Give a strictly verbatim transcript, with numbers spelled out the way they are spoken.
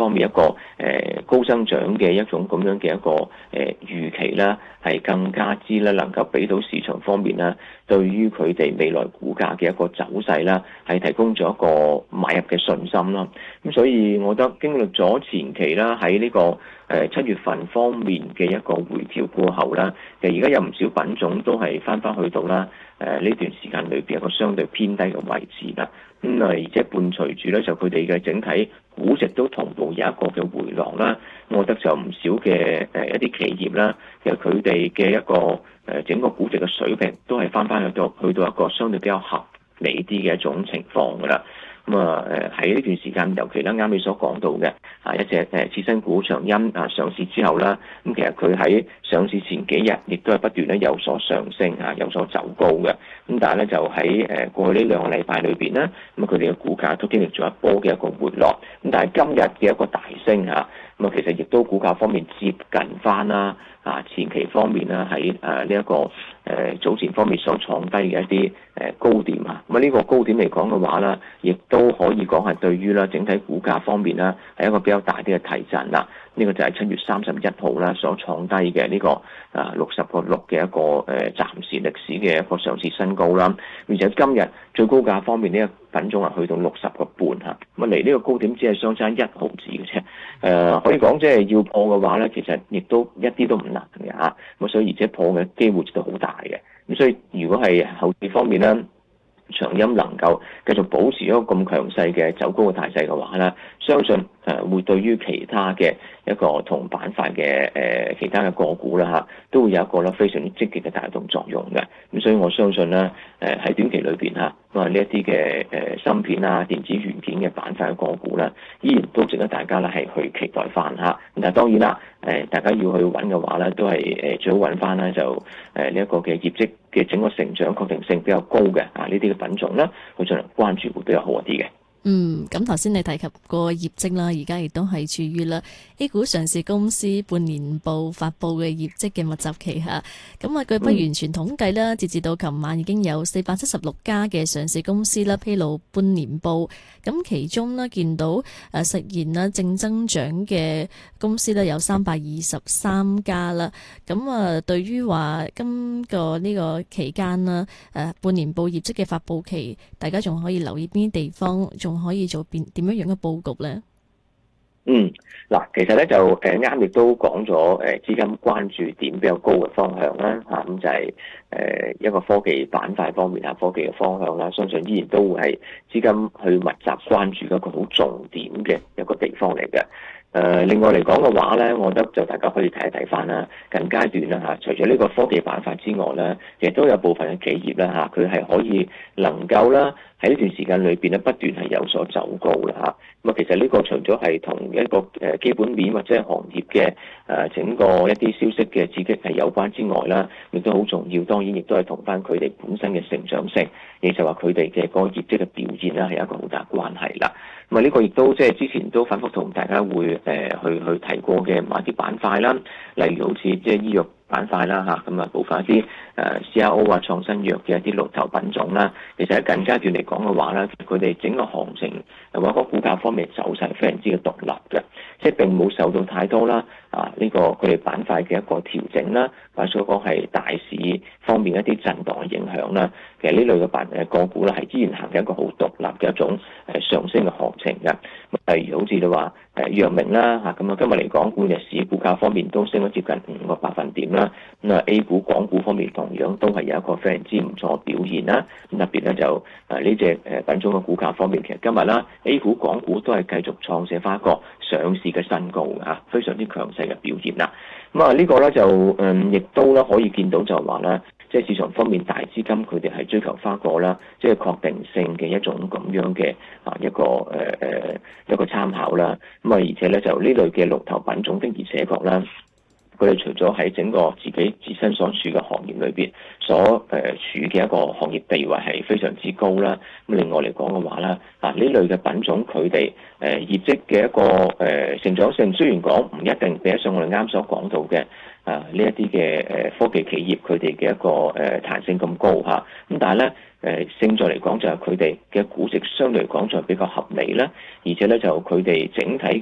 方面一個誒、呃、高增長嘅一種咁樣嘅一個誒、呃、預期啦，係更加之咧能夠俾到市場方面啦，對於佢哋未來股價嘅一個走勢啦，係提供咗一個買入嘅信心啦。咁所以我覺得經歷咗前期啦，喺呢、這個誒七月份方面嘅一個回調過後啦，其實而家有唔少品種都係翻翻去到啦誒呢段時間裏邊一個相對偏低嘅位置啦。咁啊而且伴隨住咧就佢哋嘅整體估值都同步有一個嘅回落啦。我覺得就唔少嘅誒一啲企業啦，其實佢哋嘅一個誒整個估值嘅水平都係翻翻去到去到一個相對比較合理啲嘅一種情況㗎啦。咁啊誒喺呢段時間，尤其咧啱你所講到嘅啊一隻誒次新股長鑫啊上市之後啦，咁其實佢喺上市前幾日亦都係不斷咧有所上升啊，有所走高嘅。咁但係咧就喺誒過去呢兩個禮拜裏邊咧，咁佢哋嘅股價都經歷咗一波嘅一個回落。咁但係今日嘅一個大升嚇，咁啊其實亦都股價方面接近翻啦啊前期方面啦喺誒呢一個誒早前方面所創低嘅一啲誒高點啊。咁啊呢個高點嚟講嘅話咧，亦都可以講係對於啦整體股價方面啦係一個比較大啲嘅提振啦。呢個就係七月三十一號啦所創低嘅呢個啊六十個六嘅一個誒暫時歷史嘅一個上市新高啦。而且今日最高價方面呢個品種係去到六十個半嚇，咁啊離呢個高點只係相差一毫子嘅啫。誒、呃、可以講即係要破嘅話咧，其實亦都一啲都唔難嘅嚇。咁所以而且破嘅機會都好大嘅。咁所以如果係後市方面咧，長鑫能夠繼續保持一個咁強勢嘅走高嘅大勢嘅話咧，相信誒會對於其他嘅一個同板塊嘅誒其他嘅個股啦嚇，都會有一個咧非常之積極嘅帶動作用嘅。咁所以我相信咧誒喺短期裏邊嚇，咁啊呢一啲嘅誒芯片啊、電子元件嘅板塊嘅個股咧，依然都值得大家咧係去期待翻嚇。咁但係當然啦，誒大家要去揾嘅話咧，都係誒最好揾翻咧就誒呢一個嘅業績嘅整個成長確定性比較高嘅啊呢啲嘅品種啦，去進行關注會比較好一啲嘅。 嗯，咁頭先你提及過業績啦，而家亦都係處於啦 A 股上市公司半年報發佈嘅業績嘅密集期下。咁啊，據不完全統計啦，截至到琴晚已經有四百七十六家嘅上市公司啦披露半年報。咁其中呢，見到誒實現啦正增長嘅公司呢有三百二十三家啦。咁啊，對於話今個呢個期間啦，誒半年報業績嘅發佈期，大家仲可以留意邊啲地方，仲可以做變點樣樣嘅佈局咧？ 嗯，嗱，其實咧就誒啱，亦都講咗誒資金關注點比較高嘅方向啦，嚇咁就係誒一個科技板塊方面嚇，科技嘅方向啦，相信依然都會係資金去密集關注一個好重點嘅一個地方嚟嘅。誒、呃，另外嚟講嘅話咧，我覺得就大家可以睇一睇翻啦，近階段啦嚇，除咗呢個科技板塊之外咧，其實都有部分嘅企業啦嚇，佢係可以能夠啦喺呢段時間裏邊咧不斷係有所走高啦嚇。咁啊，其實呢個除咗係同一個誒基本面或者係行業嘅誒整個一啲消息嘅刺激係有關之外啦，亦都好重要。當然亦都係同翻佢哋本身嘅成長性，亦就話佢哋嘅個業績嘅表現啦，係一個好大關係啦。咁啊，呢個亦都即係之前都反覆同大家會誒去去提過嘅某一啲板塊啦，例如好似即係醫藥板塊啦嚇，咁啊部分一啲誒 C R O 啊創新藥嘅一啲龍頭品種啦，其實喺近階段嚟講嘅話咧，佢哋整個行情或者個股價方面走勢非常之嘅獨立嘅，即係並冇受到太多啦啊呢個佢哋板塊嘅一個調整啦，或者所講係大市方面一啲震盪嘅影響啦。其實呢類嘅板誒個股咧係依然行緊一個好獨立嘅一種誒上升嘅行情嘅。例如好似你話誒藥明啦嚇，咁啊今日嚟講半日市股價方面都升咗接近五個百分點啦。咁啊 A 股、港股方面同樣都係有一個非常之唔錯嘅表現啦。咁特別咧就誒呢隻誒品種嘅股價方面，其實今日啦 A 股、港股都係繼續創寫翻一個上市嘅新高嚇，非常之強勢嘅表現啦。咁啊呢個咧就誒亦都咧可以見到就話啦，即係市場方面大資金佢哋係追求翻個啦，即係確定性嘅一種咁樣嘅啊一個誒誒、呃、一個參考啦。咁啊而且咧就呢類嘅龍頭品種的而且確啦。佢哋除咗喺整個自己自身所處嘅行業裏邊所誒、呃、處嘅一個行業地位係非常之高啦。咁另外嚟講嘅話啦，啊呢類嘅品種佢哋誒業績嘅一個誒、呃、成長性，雖然講唔一定比得上我哋啱所講到嘅啊呢一啲嘅誒科技企業佢哋嘅一個誒彈性咁高嚇，咁但係咧。誒勝在嚟講就係佢哋嘅估值相對嚟講就比較合理啦，而且咧就佢哋整體